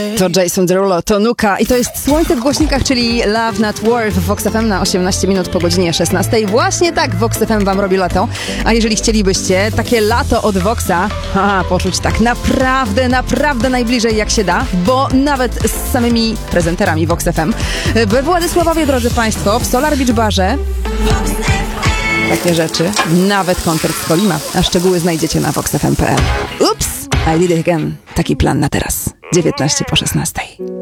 To Jason Derulo, to Nuka i to jest Słońce w głośnikach, czyli Love Not War w Vox FM na 18 minut po godzinie 16. Właśnie tak Vox FM wam robi lato. A jeżeli chcielibyście takie lato od Voxa poczuć tak naprawdę najbliżej jak się da, bo nawet z samymi prezenterami Vox FM we Władysławowie, drodzy Państwo, w Solar Beach Barze takie rzeczy, nawet koncert z Kolima, a szczegóły znajdziecie na voxfm.pl. Ups, I did it again. Taki plan na teraz. 19 po 16.